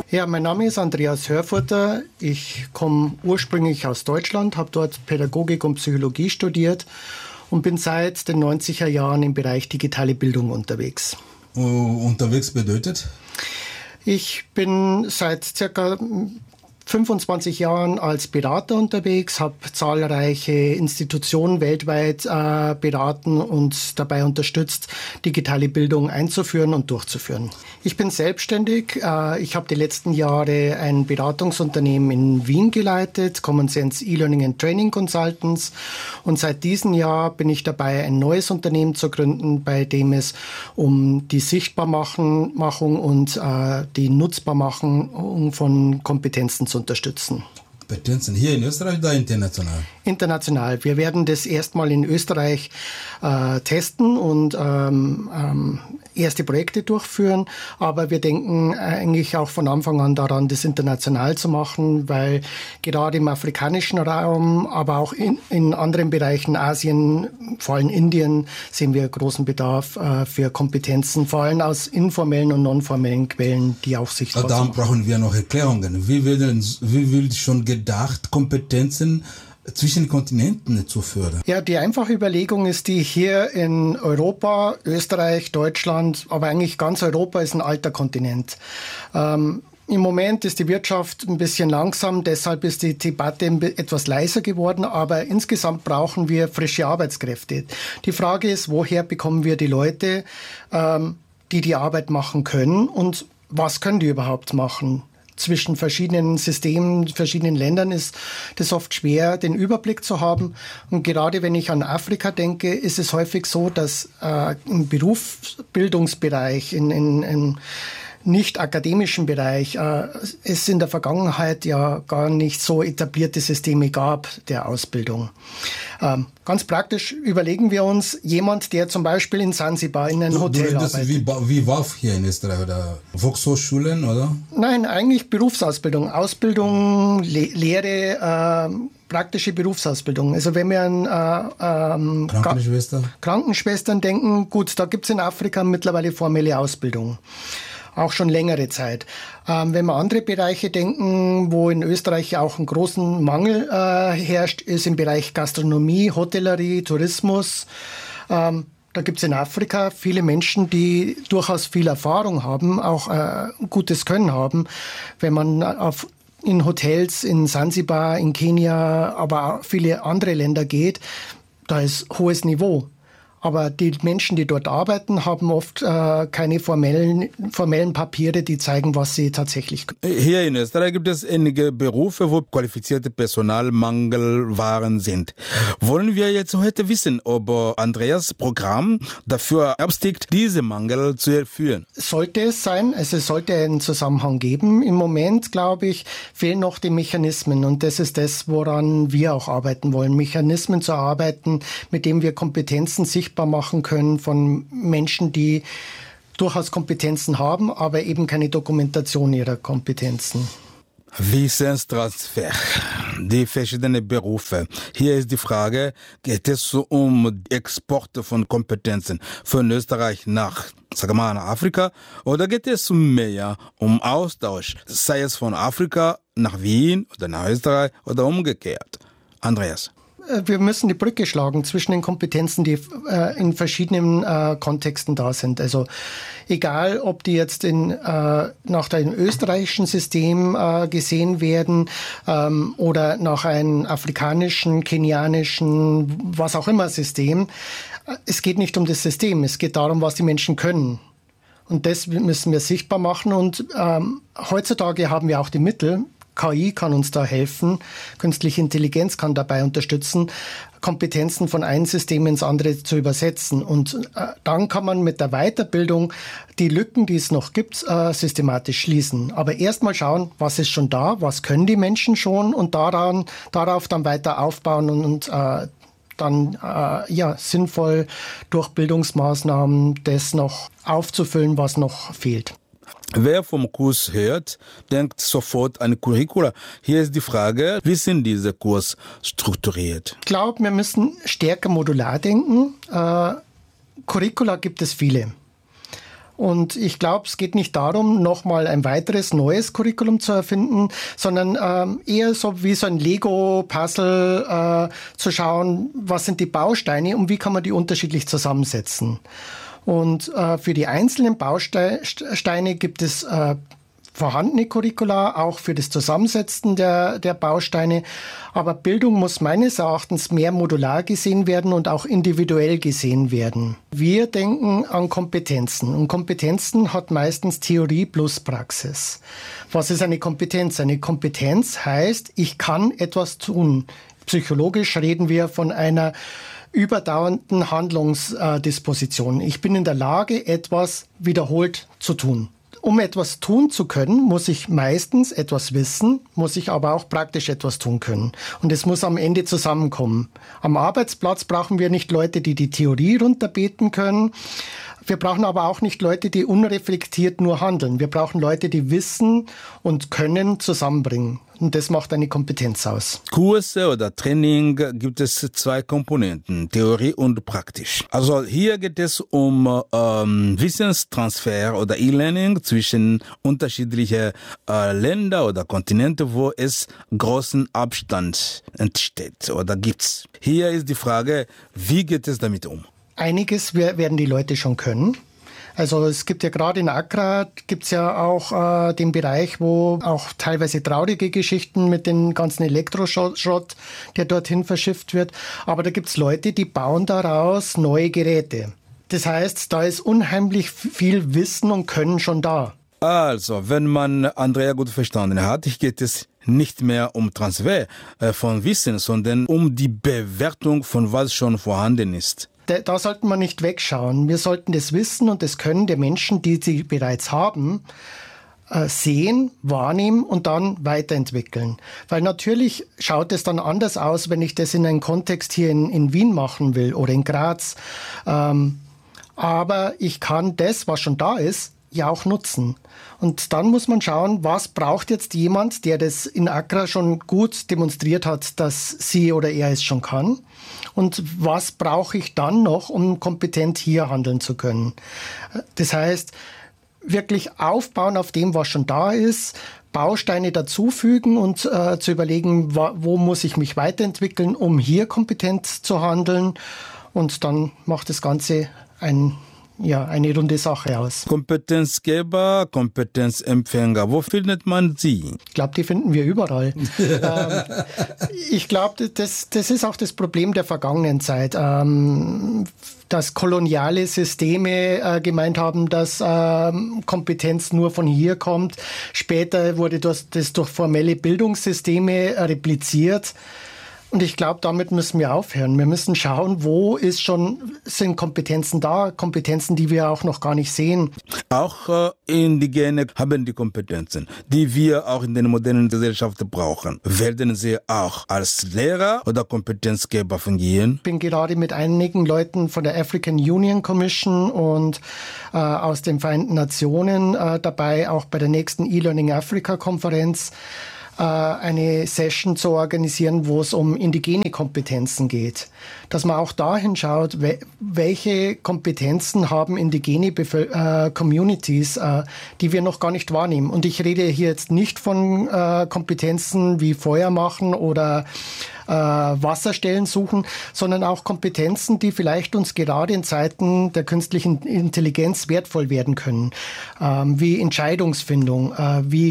Ja, mein Name ist Andreas Hörfurter. Ich komme ursprünglich aus Deutschland, habe dort Pädagogik und Psychologie studiert und bin seit den 90er Jahren im Bereich digitale Bildung unterwegs. Unterwegs bedeutet? Ich bin seit circa 25 Jahren als Berater unterwegs, habe zahlreiche Institutionen weltweit beraten und dabei unterstützt, digitale Bildung einzuführen und durchzuführen. Ich bin selbstständig. Ich habe die letzten Jahre ein Beratungsunternehmen in Wien geleitet, Common Sense E-Learning and Training Consultants. Und seit diesem Jahr bin ich dabei, ein neues Unternehmen zu gründen, bei dem es um die Sichtbarmachung und die Nutzbarmachung von Kompetenzen zu unterstützen. Kompetenzen hier in Österreich oder international? International. Wir werden das erstmal in Österreich testen und erste Projekte durchführen, aber wir denken eigentlich auch von Anfang an daran, das international zu machen, weil gerade im afrikanischen Raum, aber auch in anderen Bereichen, Asien, vor allem Indien, sehen wir großen Bedarf für Kompetenzen, vor allem aus informellen und nonformellen Quellen, die auch sichtbar sind. Darum brauchen wir noch Erklärungen. Wie wird schon gedacht, Kompetenzen zwischen Kontinenten zu fördern? Ja, die einfache Überlegung ist die, hier in Europa, Österreich, Deutschland, aber eigentlich ganz Europa ist ein alter Kontinent. Im Moment ist die Wirtschaft ein bisschen langsam, deshalb ist die Debatte etwas leiser geworden, aber insgesamt brauchen wir frische Arbeitskräfte. Die Frage ist, woher bekommen wir die Leute, die Arbeit machen können und was können die überhaupt machen? Zwischen verschiedenen Systemen, verschiedenen Ländern ist das oft schwer, den Überblick zu haben. Und gerade wenn ich an Afrika denke, ist es häufig so, dass im Berufsbildungsbereich, in nicht akademischen Bereich es in der Vergangenheit ja gar nicht so etablierte Systeme gab der Ausbildung. Ganz praktisch überlegen wir uns, jemand, der zum Beispiel in Sansibar in einem Hotel arbeitet. Wie WAF hier in Österreich oder Volkshochschulen, oder? Nein, eigentlich Berufsausbildung. Ausbildung, Lehre, praktische Berufsausbildung. Also wenn wir an Krankenschwestern denken, gut, da gibt es in Afrika mittlerweile formelle Ausbildung. Auch schon längere Zeit. Wenn wir andere Bereiche denken, wo in Österreich auch einen großen Mangel herrscht, ist im Bereich Gastronomie, Hotellerie, Tourismus. Da gibt es in Afrika viele Menschen, die durchaus viel Erfahrung haben, auch gutes Können haben. Wenn man in Hotels in Sansibar, in Kenia, aber auch viele andere Länder geht, da ist hohes Niveau. Aber die Menschen, die dort arbeiten, haben oft keine formellen Papiere, die zeigen, was sie tatsächlich können. Hier in Österreich gibt es einige Berufe, wo qualifizierte Personalmangelwaren sind. Wollen wir jetzt heute wissen, ob Andreas Programm dafür abstickt, diese Mangel zu erfüllen? Sollte es sein, also es sollte einen Zusammenhang geben. Im Moment, glaube ich, fehlen noch die Mechanismen und das ist das, woran wir auch arbeiten wollen. Mechanismen zu erarbeiten, mit denen wir Kompetenzen sichtbar machen können von Menschen, die durchaus Kompetenzen haben, aber eben keine Dokumentation ihrer Kompetenzen. Wissenstransfer, die verschiedenen Berufe. Hier ist die Frage, geht es um Exporte von Kompetenzen von Österreich nach, sagen wir mal, nach Afrika oder geht es mehr um Austausch, sei es von Afrika nach Wien oder nach Österreich oder umgekehrt? Andreas. Wir müssen die Brücke schlagen zwischen den Kompetenzen, die in verschiedenen Kontexten da sind. Also egal, ob die jetzt nach dem österreichischen System gesehen werden oder nach einem afrikanischen, kenianischen, was auch immer System. Es geht nicht um das System, es geht darum, was die Menschen können. Und das müssen wir sichtbar machen. Und heutzutage haben wir auch die Mittel. KI kann uns da helfen, künstliche Intelligenz kann dabei unterstützen, Kompetenzen von einem System ins andere zu übersetzen. Und dann kann man mit der Weiterbildung die Lücken, die es noch gibt, systematisch schließen. Aber erstmal schauen, was ist schon da, was können die Menschen schon und darauf dann weiter aufbauen und dann sinnvoll durch Bildungsmaßnahmen das noch aufzufüllen, was noch fehlt. Wer vom Kurs hört, denkt sofort an Curricula. Hier ist die Frage, wie sind diese Kurs strukturiert? Ich glaube, wir müssen stärker modular denken. Curricula gibt es viele. Und ich glaube, es geht nicht darum, nochmal ein weiteres neues Curriculum zu erfinden, sondern eher so wie so ein Lego-Puzzle zu schauen, was sind die Bausteine und wie kann man die unterschiedlich zusammensetzen. Und für die einzelnen Bausteine gibt es vorhandene Curricula, auch für das Zusammensetzen der Bausteine. Aber Bildung muss meines Erachtens mehr modular gesehen werden und auch individuell gesehen werden. Wir denken an Kompetenzen. Und Kompetenzen hat meistens Theorie plus Praxis. Was ist eine Kompetenz? Eine Kompetenz heißt, ich kann etwas tun. Psychologisch reden wir von einer überdauernden Handlungsdisposition. Ich bin in der Lage, etwas wiederholt zu tun. Um etwas tun zu können, muss ich meistens etwas wissen, muss ich aber auch praktisch etwas tun können. Und es muss am Ende zusammenkommen. Am Arbeitsplatz brauchen wir nicht Leute, die die Theorie runterbeten können. Wir brauchen aber auch nicht Leute, die unreflektiert nur handeln. Wir brauchen Leute, die Wissen und Können zusammenbringen. Und das macht eine Kompetenz aus. Kurse oder Training gibt es 2 Komponenten, Theorie und praktisch. Also hier geht es um Wissenstransfer oder E-Learning zwischen unterschiedlichen Ländern oder Kontinenten, wo es großen Abstand entsteht oder gibt's. Hier ist die Frage, wie geht es damit um? Einiges werden die Leute schon können. Also es gibt ja gerade in Accra gibt's ja auch den Bereich, wo auch teilweise traurige Geschichten mit den ganzen Elektroschrott, der dorthin verschifft wird. Aber da gibt's Leute, die bauen daraus neue Geräte. Das heißt, da ist unheimlich viel Wissen und Können schon da. Also, wenn man Andrea gut verstanden hat, geht es nicht mehr um Transfer von Wissen, sondern um die Bewertung von was schon vorhanden ist. Da sollten wir nicht wegschauen. Wir sollten das Wissen und das Können der Menschen, die sie bereits haben, sehen, wahrnehmen und dann weiterentwickeln. Weil natürlich schaut es dann anders aus, wenn ich das in einen Kontext hier in Wien machen will oder in Graz. Aber ich kann das, was schon da ist, ja auch nutzen. Und dann muss man schauen, was braucht jetzt jemand, der das in Accra schon gut demonstriert hat, dass sie oder er es schon kann. Und was brauche ich dann noch, um kompetent hier handeln zu können? Das heißt, wirklich aufbauen auf dem, was schon da ist, Bausteine dazufügen und zu überlegen, wo muss ich mich weiterentwickeln, um hier kompetent zu handeln. Und dann macht das Ganze eine runde Sache aus. Kompetenzgeber, Kompetenzempfänger, wo findet man sie? Ich glaube, die finden wir überall. Ich glaube, das ist auch das Problem der vergangenen Zeit, dass koloniale Systeme gemeint haben, dass Kompetenz nur von hier kommt. Später wurde das durch formelle Bildungssysteme repliziert. Und ich glaube, damit müssen wir aufhören. Wir müssen schauen, wo sind Kompetenzen da, Kompetenzen, die wir auch noch gar nicht sehen. Auch Indigene haben die Kompetenzen, die wir auch in der modernen Gesellschaft brauchen. Werden sie auch als Lehrer oder Kompetenzgeber fungieren? Ich bin gerade mit einigen Leuten von der African Union Commission und aus den Vereinten Nationen dabei, auch bei der nächsten E-Learning Africa Konferenz, eine Session zu organisieren, wo es um indigene Kompetenzen geht. Dass man auch dahin schaut, welche Kompetenzen haben indigene Communities, die wir noch gar nicht wahrnehmen. Und ich rede hier jetzt nicht von Kompetenzen wie Feuer machen oder Wasserstellen suchen, sondern auch Kompetenzen, die vielleicht uns gerade in Zeiten der künstlichen Intelligenz wertvoll werden können, wie Entscheidungsfindung, wie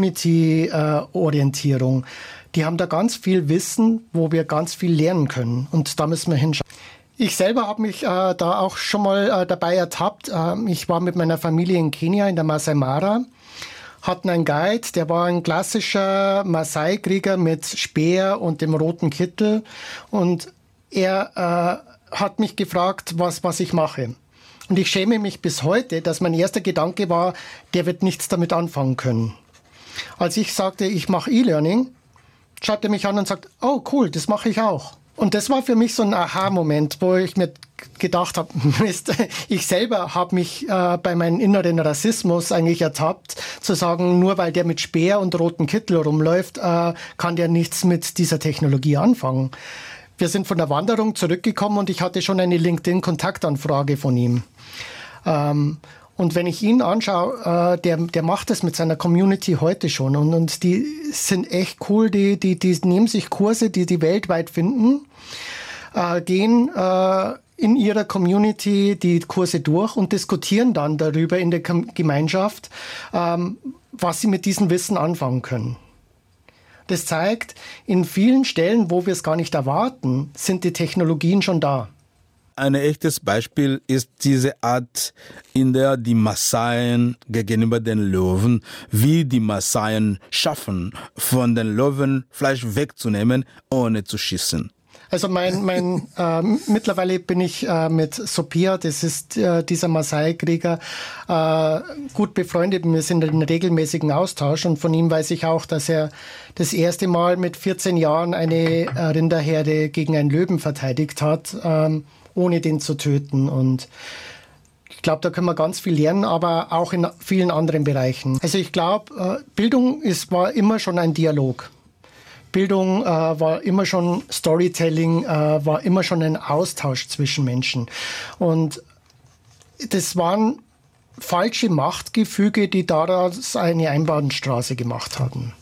Community-Orientierung. Die haben da ganz viel Wissen, wo wir ganz viel lernen können. Und da müssen wir hinschauen. Ich selber habe mich da auch schon mal dabei ertappt. Ich war mit meiner Familie in Kenia in der Masai Mara, hatten einen Guide, der war ein klassischer Maasai-Krieger mit Speer und dem roten Kittel. Und er hat mich gefragt, was ich mache. Und ich schäme mich bis heute, dass mein erster Gedanke war, der wird nichts damit anfangen können. Als ich sagte, ich mache E-Learning, schaut er mich an und sagt, oh cool, das mache ich auch. Und das war für mich so ein Aha-Moment, wo ich mir gedacht habe, Mist, ich selber habe mich bei meinem inneren Rassismus eigentlich ertappt, zu sagen, nur weil der mit Speer und roten Kittel rumläuft, kann der nichts mit dieser Technologie anfangen. Wir sind von der Wanderung zurückgekommen und ich hatte schon eine LinkedIn-Kontaktanfrage von ihm. Und wenn ich ihn anschaue, der macht das mit seiner Community heute schon. Und die sind echt cool, die nehmen sich Kurse, die weltweit finden, gehen in ihrer Community die Kurse durch und diskutieren dann darüber in der Gemeinschaft, was sie mit diesem Wissen anfangen können. Das zeigt, in vielen Stellen, wo wir es gar nicht erwarten, sind die Technologien schon da. Ein echtes Beispiel ist diese Art, in der die Massaien gegenüber den Löwen, wie die Massaien schaffen, von den Löwen Fleisch wegzunehmen, ohne zu schießen. Also mittlerweile bin ich mit Sophia, das ist dieser Maasai-Krieger, gut befreundet. Wir sind in regelmäßigen Austausch und von ihm weiß ich auch, dass er das erste Mal mit 14 Jahren eine Rinderherde gegen einen Löwen verteidigt hat, ohne den zu töten. Und ich glaube, da können wir ganz viel lernen, aber auch in vielen anderen Bereichen. Also ich glaube, Bildung war immer schon ein Dialog. Bildung war immer schon Storytelling, war immer schon ein Austausch zwischen Menschen. Und das waren falsche Machtgefüge, die daraus eine Einbahnstraße gemacht hatten.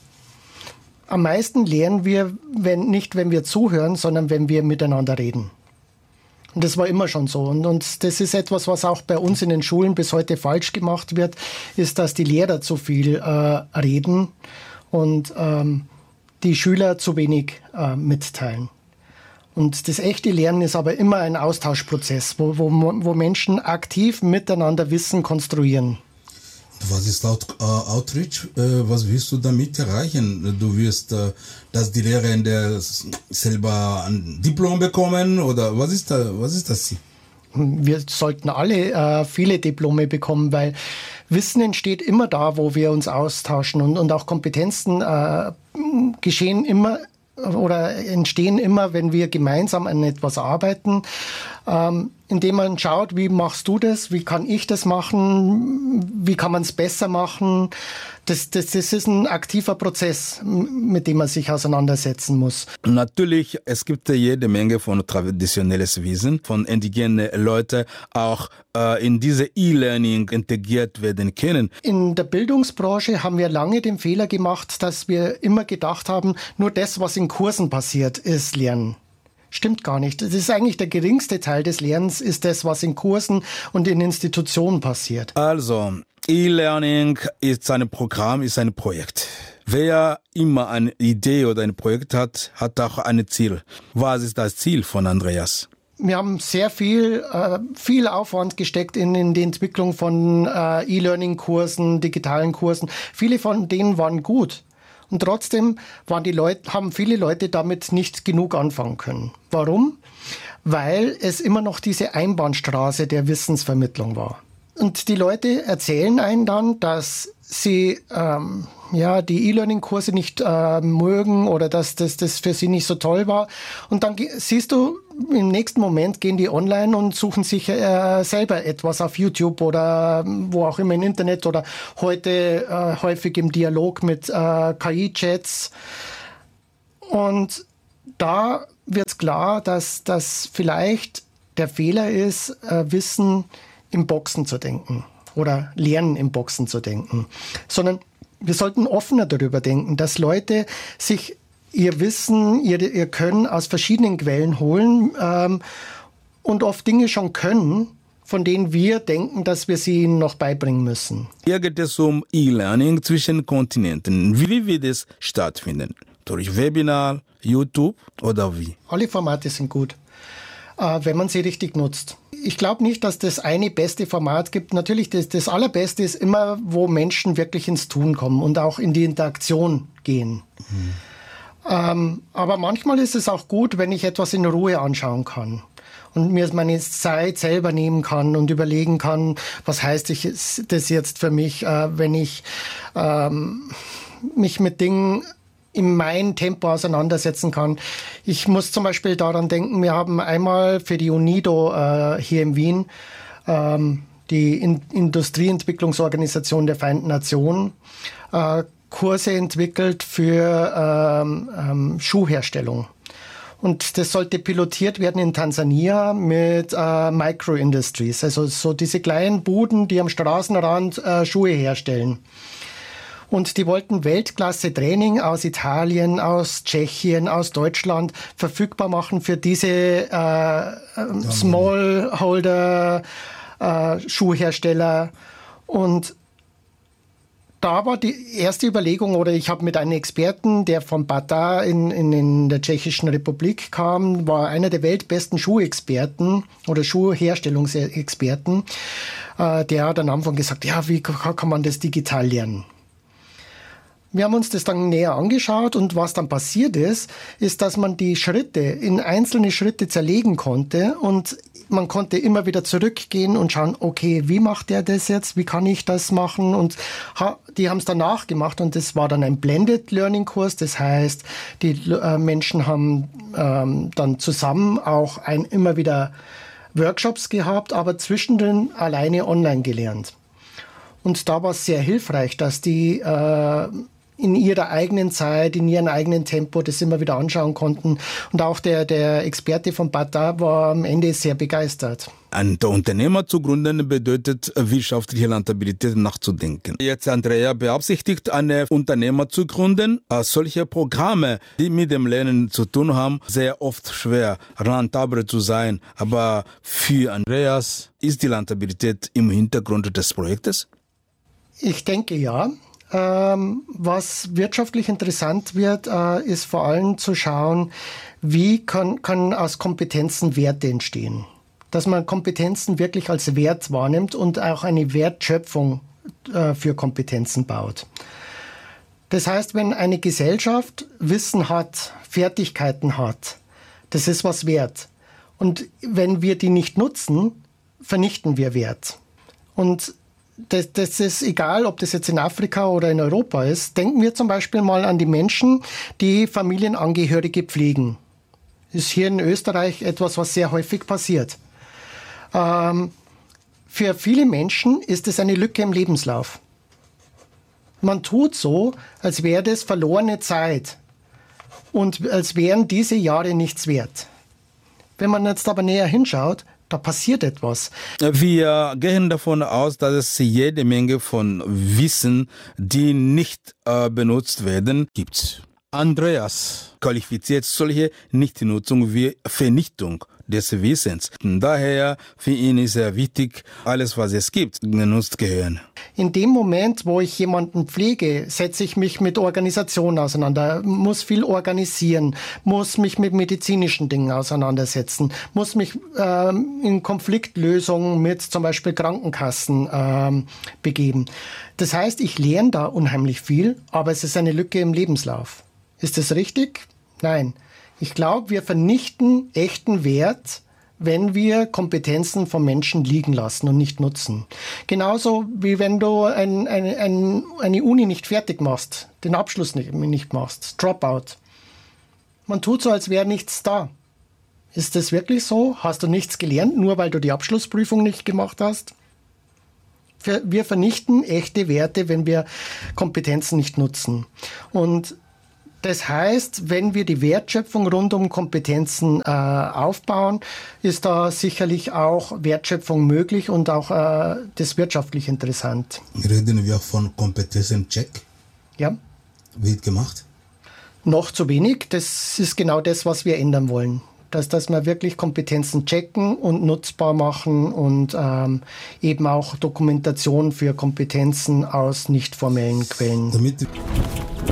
Am meisten lernen wir, nicht wenn wir zuhören, sondern wenn wir miteinander reden. Und das war immer schon so. Und das ist etwas, was auch bei uns in den Schulen bis heute falsch gemacht wird, ist, dass die Lehrer zu viel reden und die Schüler zu wenig mitteilen. Und das echte Lernen ist aber immer ein Austauschprozess, wo Menschen aktiv miteinander Wissen konstruieren. Was ist Outreach? Was willst du damit erreichen? Du wirst, dass die Lehrenden selber ein Diplom bekommen oder was ist das Ziel? Wir sollten alle viele Diplome bekommen, weil Wissen entsteht immer da, wo wir uns austauschen und auch Kompetenzen geschehen immer oder entstehen immer, wenn wir gemeinsam an etwas arbeiten, indem man schaut, wie machst du das, wie kann ich das machen, wie kann man es besser machen. Das ist ein aktiver Prozess, mit dem man sich auseinandersetzen muss. Natürlich, es gibt jede Menge von traditionelles Wissen, von indigenen Leuten, auch in diese E-Learning integriert werden können. In der Bildungsbranche haben wir lange den Fehler gemacht, dass wir immer gedacht haben, nur das, was in Kursen passiert, ist Lernen. Stimmt gar nicht. Das ist eigentlich der geringste Teil des Lernens, ist das, was in Kursen und in Institutionen passiert. Also, E-Learning ist ein Programm, ist ein Projekt. Wer immer eine Idee oder ein Projekt hat, hat auch ein Ziel. Was ist das Ziel von Andreas? Wir haben sehr viel Aufwand gesteckt in die Entwicklung von E-Learning-Kursen, digitalen Kursen. Viele von denen waren gut. Und trotzdem haben viele Leute damit nicht genug anfangen können. Warum? Weil es immer noch diese Einbahnstraße der Wissensvermittlung war. Und die Leute erzählen einen dann, dass sie die E-Learning-Kurse nicht mögen oder dass das für sie nicht so toll war. Und dann siehst du, im nächsten Moment gehen die online und suchen sich selber etwas auf YouTube oder wo auch immer im Internet oder heute häufig im Dialog mit KI-Chats. Und da wird klar, dass vielleicht der Fehler ist, Wissen im Boxen zu denken oder Lernen im Boxen zu denken, sondern wir sollten offener darüber denken, dass Leute sich ihr Wissen, ihr Können aus verschiedenen Quellen holen und oft Dinge schon können, von denen wir denken, dass wir sie ihnen noch beibringen müssen. Hier geht es um E-Learning zwischen Kontinenten. Wie wird es stattfinden? Durch Webinar, YouTube oder wie? Alle Formate sind gut, wenn man sie richtig nutzt. Ich glaube nicht, dass das eine beste Format gibt. Natürlich, das Allerbeste ist immer, wo Menschen wirklich ins Tun kommen und auch in die Interaktion gehen. Aber manchmal ist es auch gut, wenn ich etwas in Ruhe anschauen kann und mir meine Zeit selber nehmen kann und überlegen kann, was heißt das jetzt für mich, wenn ich mich mit Dingen in meinem Tempo auseinandersetzen kann. Ich muss zum Beispiel daran denken, wir haben einmal für die UNIDO hier in Wien, die Industrieentwicklungsorganisation der Vereinten Nationen, Kurse entwickelt für Schuhherstellung. Und das sollte pilotiert werden in Tansania mit Micro-Industries, also so diese kleinen Buden, die am Straßenrand Schuhe herstellen. Und die wollten Weltklasse-Training aus Italien, aus Tschechien, aus Deutschland verfügbar machen für diese Smallholder-Schuhhersteller. Und da war die erste Überlegung, oder ich habe mit einem Experten, der von Bata in der Tschechischen Republik kam, war einer der weltbesten Schuhexperten oder Schuhherstellungsexperten, der hat am Anfang gesagt, ja, wie kann man das digital lernen? Wir haben uns das dann näher angeschaut und was dann passiert ist, dass man die Schritte in einzelne Schritte zerlegen konnte und man konnte immer wieder zurückgehen und schauen, okay, wie macht der das jetzt, wie kann ich das machen, und die haben es danach gemacht und das war dann ein Blended Learning Kurs, das heißt, die Menschen haben dann zusammen auch immer wieder Workshops gehabt, aber zwischendrin alleine online gelernt. Und da war es sehr hilfreich, dass die in ihrer eigenen Zeit, in ihrem eigenen Tempo das immer wieder anschauen konnten. Und auch der Experte von Bata war am Ende sehr begeistert. Ein Unternehmer zu gründen bedeutet, wirtschaftliche Rentabilität nachzudenken. Jetzt Andrea beabsichtigt, eine Unternehmer zu gründen. Solche Programme, die mit dem Lernen zu tun haben, sehr oft schwer, rentabel zu sein. Aber für Andreas ist die Rentabilität im Hintergrund des Projektes? Ich denke ja. Was wirtschaftlich interessant wird, ist vor allem zu schauen, wie kann aus Kompetenzen Werte entstehen. Dass man Kompetenzen wirklich als Wert wahrnimmt und auch eine Wertschöpfung für Kompetenzen baut. Das heißt, wenn eine Gesellschaft Wissen hat, Fertigkeiten hat, das ist was wert. Und wenn wir die nicht nutzen, vernichten wir Wert. Und das ist egal, ob das jetzt in Afrika oder in Europa ist. Denken wir zum Beispiel mal an die Menschen, die Familienangehörige pflegen. Das ist hier in Österreich etwas, was sehr häufig passiert. Für viele Menschen ist es eine Lücke im Lebenslauf. Man tut so, als wäre das verlorene Zeit und als wären diese Jahre nichts wert. Wenn man jetzt aber näher hinschaut, da passiert etwas. Wir gehen davon aus, dass es jede Menge von Wissen, die nicht benutzt werden, gibt. Andreas qualifiziert solche Nichtnutzung wie Vernichtung des Wissens. Daher für ihn ist es wichtig, alles, was es gibt, genutzt gehören. In dem Moment, wo ich jemanden pflege, setze ich mich mit Organisationen auseinander, muss viel organisieren, muss mich mit medizinischen Dingen auseinandersetzen, muss mich in Konfliktlösungen mit zum Beispiel Krankenkassen begeben. Das heißt, ich lerne da unheimlich viel, aber es ist eine Lücke im Lebenslauf. Ist das richtig? Nein. Ich glaube, wir vernichten echten Wert, wenn wir Kompetenzen von Menschen liegen lassen und nicht nutzen. Genauso wie wenn du eine Uni nicht fertig machst, den Abschluss nicht machst, Dropout. Man tut so, als wäre nichts da. Ist das wirklich so? Hast du nichts gelernt, nur weil du die Abschlussprüfung nicht gemacht hast? Wir vernichten echte Werte, wenn wir Kompetenzen nicht nutzen. Und das heißt, wenn wir die Wertschöpfung rund um Kompetenzen aufbauen, ist da sicherlich auch Wertschöpfung möglich und auch das wirtschaftlich interessant. Reden wir von Kompetenzencheck? Ja. Wird gemacht? Noch zu wenig. Das ist genau das, was wir ändern wollen. Dass wir wirklich Kompetenzen checken und nutzbar machen und eben auch Dokumentation für Kompetenzen aus nicht formellen Quellen.